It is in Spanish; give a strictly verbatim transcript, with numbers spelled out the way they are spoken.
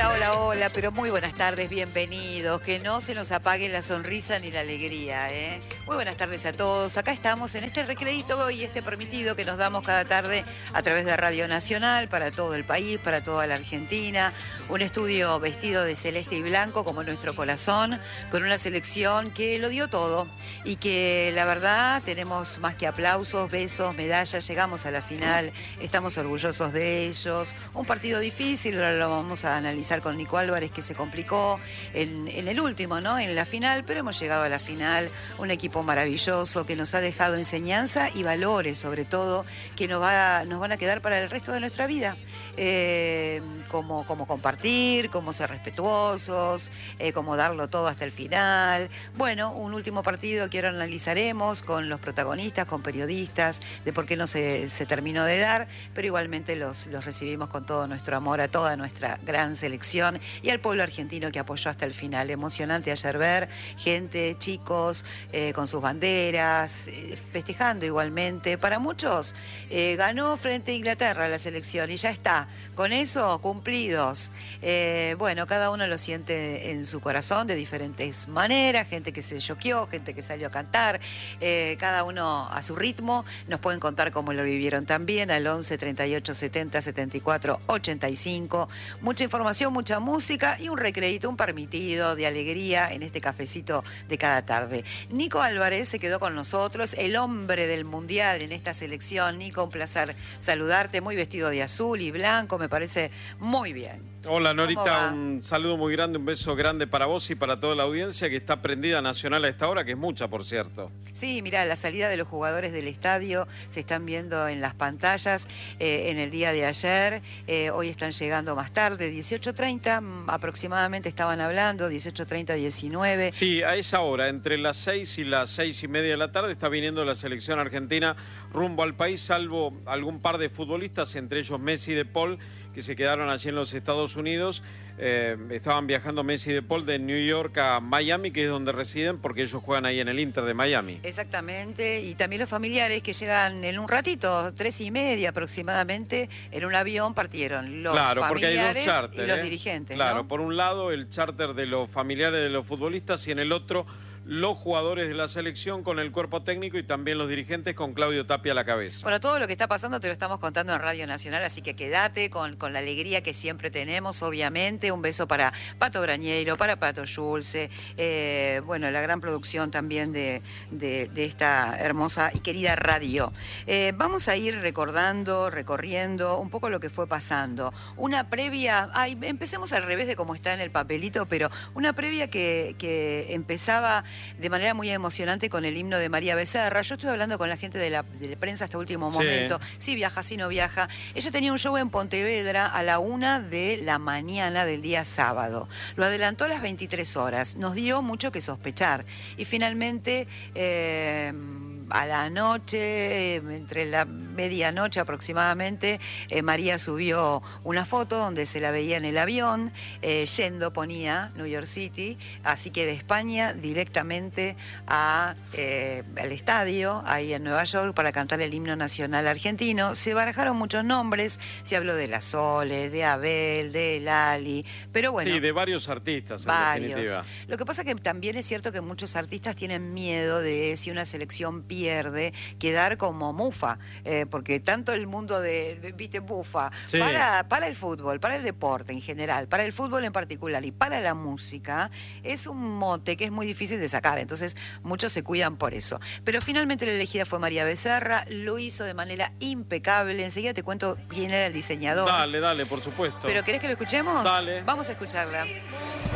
Hola, hola, hola, pero muy buenas tardes, bienvenidos. Que no se nos apague la sonrisa ni la alegría, ¿eh? Muy buenas tardes a todos. Acá estamos en este recreito y este permitido que nos damos cada tarde a través de Radio Nacional para todo el país, para toda la Argentina. Un estudio vestido de celeste y blanco como nuestro corazón, con una selección que lo dio todo y que la verdad tenemos más que aplausos, besos, medallas. Llegamos a la final, estamos orgullosos de ellos. Un partido difícil, ahora lo vamos a analizar con Nico Álvarez, que se complicó en, en el último, ¿no? En la final, pero hemos llegado a la final. Un equipo maravilloso que nos ha dejado enseñanza y valores, sobre todo, que nos, va, nos van a quedar para el resto de nuestra vida. Eh, como, como compartir, como ser respetuosos, eh, como darlo todo hasta el final. Bueno, un último partido que ahora analizaremos con los protagonistas, con periodistas, de por qué no se, se terminó de dar, pero igualmente los, los recibimos con todo nuestro amor a toda nuestra gran selección y al pueblo argentino que apoyó hasta el final. Emocionante ayer ver gente, chicos, eh, con sus banderas, eh, festejando igualmente. Para muchos eh, ganó frente a Inglaterra la selección y ya está. Con eso, cumplidos. Eh, bueno, cada uno lo siente en su corazón de diferentes maneras, gente que se choqueó, gente que salió a cantar, eh, cada uno a su ritmo. Nos pueden contar cómo lo vivieron también al once, treinta y ocho, setenta, setenta y cuatro, ochenta y cinco. Mucha información, mucha música y un recreito, un permitido de alegría en este cafecito de cada tarde. Nico Álvarez se quedó con nosotros, el hombre del mundial en esta selección. Nico, un placer saludarte, muy vestido de azul y blanco. Me parece muy bien. Hola Norita, un saludo muy grande, un beso grande para vos y para toda la audiencia que está prendida Nacional a esta hora, que es mucha, por cierto. Sí, mirá, la salida de los jugadores del estadio se están viendo en las pantallas eh, en el día de ayer. Eh, hoy están llegando más tarde, dieciocho treinta aproximadamente estaban hablando, dieciocho treinta, diecinueve. Sí, a esa hora, entre las seis y las seis y media de la tarde, está viniendo la selección argentina rumbo al país, salvo algún par de futbolistas, entre ellos Messi y De Paul, que se quedaron allí en los Estados Unidos. Eh, estaban viajando Messi y De Paul de New York a Miami, que es donde residen, porque ellos juegan ahí en el Inter de Miami. Exactamente, y también los familiares que llegan en un ratito, tres y media aproximadamente, en un avión partieron los claro, familiares porque hay dos charter, y los ¿eh? dirigentes. Claro, ¿no? por un lado el charter de los familiares de los futbolistas y en el otro los jugadores de la selección con el cuerpo técnico y también los dirigentes con Claudio Tapia a la cabeza. Bueno, todo lo que está pasando te lo estamos contando en Radio Nacional, así que quédate con, con la alegría que siempre tenemos, obviamente. Un beso para Pato Brañeiro, para Pato Schulze, eh, bueno, la gran producción también de, de, de esta hermosa y querida radio. Eh, vamos a ir recordando, recorriendo un poco lo que fue pasando. Una previa, ay, empecemos al revés de cómo está en el papelito, pero una previa que, que empezaba de manera muy emocionante con el himno de María Becerra. Yo estuve hablando con la gente de la, de la prensa hasta último momento. Sí. Si viaja, si no viaja. Ella tenía un show en Pontevedra a la una de la mañana del día sábado. Lo adelantó a las veintitrés horas. Nos dio mucho que sospechar. Y finalmente, eh, a la noche, entre la medianoche aproximadamente, eh, María subió una foto donde se la veía en el avión, eh, yendo, ponía New York City, así que de España directamente a, eh, al estadio, ahí en Nueva York, para cantar el himno nacional argentino. Se barajaron muchos nombres, se habló de La Sole, de Abel, de Lali, pero bueno. Sí, de varios artistas, en varios. definitiva. Lo que pasa que también es cierto que muchos artistas tienen miedo de, si una selección pierde, quedar como mufa, eh, porque tanto el mundo de, de viste, bufa, sí. para, para el fútbol, para el deporte en general, para el fútbol en particular y para la música, es un mote que es muy difícil de sacar, entonces muchos se cuidan por eso. Pero finalmente la elegida fue María Becerra, lo hizo de manera impecable. Enseguida te cuento quién era el diseñador. Dale, dale, por supuesto. ¿Pero querés que lo escuchemos? Dale. Vamos a escucharla.